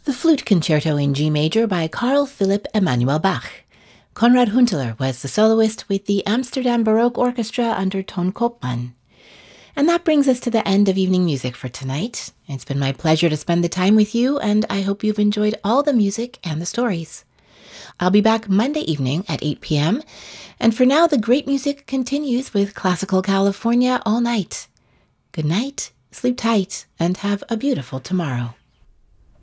The Flute Concerto in G Major by Carl Philipp Emanuel Bach. Konrad Huntelaar was the soloist with the Amsterdam Baroque Orchestra under Ton Koopman. And that brings us to the end of evening music for tonight. It's been my pleasure to spend the time with you, and I hope you've enjoyed all the music and the stories. I'll be back Monday evening at 8 p.m., and for now, the great music continues with Classical California all night. Good night, sleep tight, and have a beautiful tomorrow.